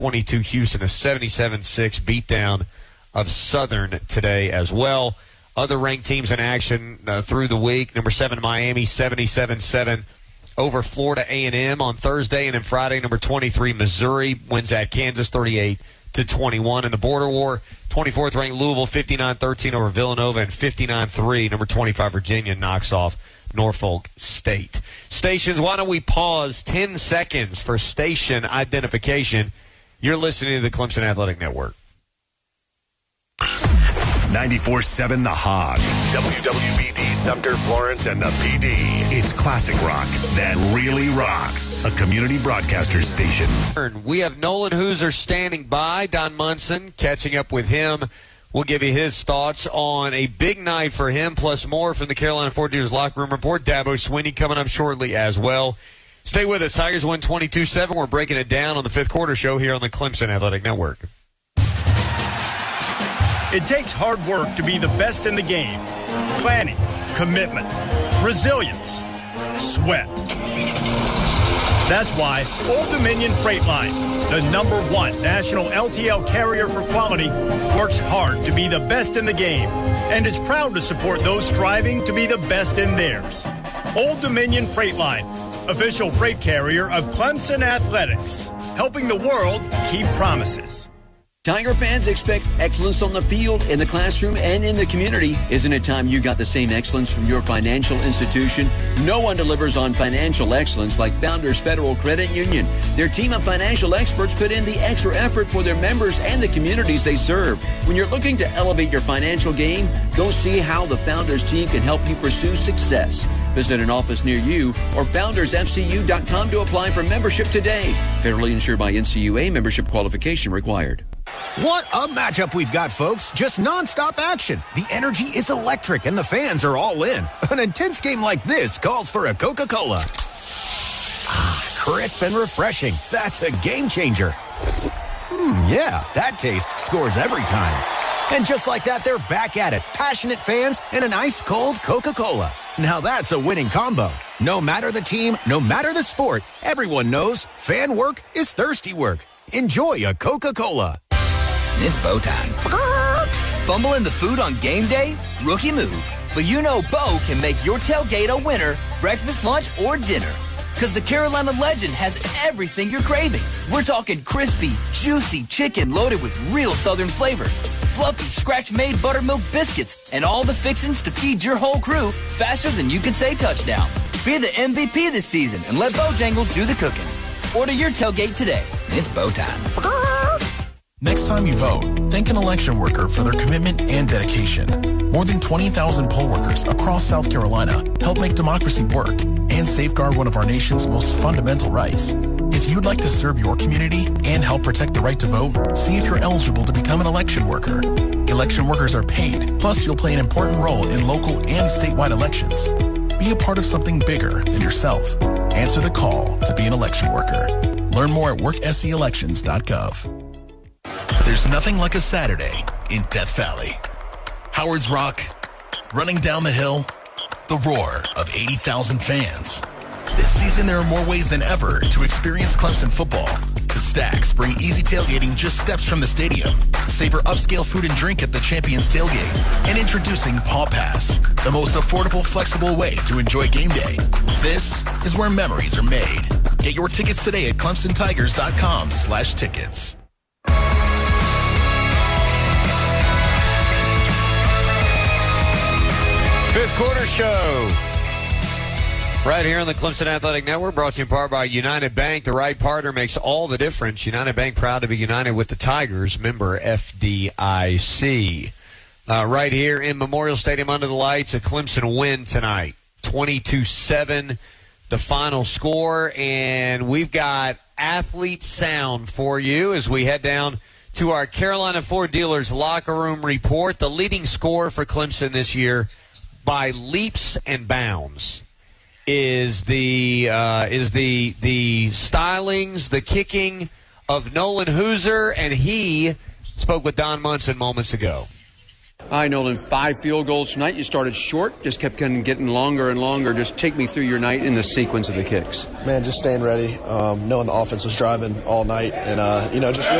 22 Houston, a 77-6 beatdown of Southern today as well. Other ranked teams in action through the week. Number 7, Miami, 77-7 over Florida A&M on Thursday. And then Friday, number 23, Missouri wins at Kansas 38-21. In the border war, 24th ranked Louisville, 59-13 over Villanova, and 59-3. Number 25, Virginia knocks off Norfolk State. Stations, why don't we pause 10 seconds for station identification? You're listening to the Clemson Athletic Network. 94.7 The Hog. WWBD Sumter, Florence, and the PD. It's classic rock that really rocks. A community broadcaster station. We have Nolan Hooser standing by. Don Munson catching up with him. We'll give you his thoughts on a big night for him, plus more from the Carolina Ford Dealers Locker Room Report. Dabo Swinney coming up shortly as well. Stay with us. Tigers win 22-7. We're breaking it down on the fifth quarter show here on the Clemson Athletic Network. It takes hard work to be the best in the game. Planning, commitment, resilience, sweat. That's why Old Dominion Freight Line, the #1 national LTL carrier for quality, works hard to be the best in the game and is proud to support those striving to be the best in theirs. Old Dominion Freight Line, official freight carrier of Clemson Athletics, helping the world keep promises. Tiger fans expect excellence on the field, in the classroom, and in the community. Isn't it time you got the same excellence from your financial institution? No one delivers on financial excellence like Founders Federal Credit Union. Their team of financial experts put in the extra effort for their members and the communities they serve. When you're looking to elevate your financial game, go see how the Founders team can help you pursue success. Visit an office near you or foundersfcu.com to apply for membership today. Federally insured by NCUA. Membership qualification required. What a matchup we've got, folks. Just nonstop action. The energy is electric and the fans are all in. An intense game like this calls for a Coca-Cola. Crisp and refreshing. That's a game changer. Yeah, that taste scores every time. And just like that, they're back at it. Passionate fans and an ice-cold Coca-Cola. Now that's a winning combo. No matter the team, no matter the sport, everyone knows fan work is thirsty work. Enjoy a Coca-Cola. It's Bo time. Fumbling the food on game day? Rookie move. But you know Bo can make your tailgate a winner, breakfast, lunch, or dinner. Because the Carolina Legend has everything you're craving. We're talking crispy, juicy chicken loaded with real Southern flavor, fluffy, scratch-made buttermilk biscuits, and all the fixings to feed your whole crew faster than you can say touchdown. Be the MVP this season and let Bojangles do the cooking. Order your tailgate today. It's Bo time. Next time you vote, thank an election worker for their commitment and dedication. More than 20,000 poll workers across South Carolina help make democracy work and safeguard one of our nation's most fundamental rights. If you'd like to serve your community and help protect the right to vote, see if you're eligible to become an election worker. Election workers are paid, plus you'll play an important role in local and statewide elections. Be a part of something bigger than yourself. Answer the call to be an election worker. Learn more at workselections.gov. There's nothing like a Saturday in Death Valley. Howard's Rock, running down the hill, the roar of 80,000 fans. This season, there are more ways than ever to experience Clemson football. The Stacks bring easy tailgating just steps from the stadium. Savor upscale food and drink at the Champions Tailgate. And introducing Paw Pass, the most affordable, flexible way to enjoy game day. This is where memories are made. Get your tickets today at ClemsonTigers.com/tickets. Fifth quarter show. Right here on the Clemson Athletic Network, brought to you in part by United Bank. The right partner makes all the difference. United Bank, proud to be united with the Tigers, member FDIC. Right here in Memorial Stadium under the lights, a Clemson win tonight. 22-7, the final score. And we've got athlete sound for you as we head down to our Carolina Ford Dealers locker room report. The leading scorer for Clemson this year by leaps and bounds is the stylings, the kicking of Nolan Hooser, and he spoke with Don Munson moments ago. All right, Nolan, 5 field goals tonight. You started short, just kept kind of getting longer and longer. Just take me through your night in the sequence of the kicks. Man, just staying ready, knowing the offense was driving all night, and, just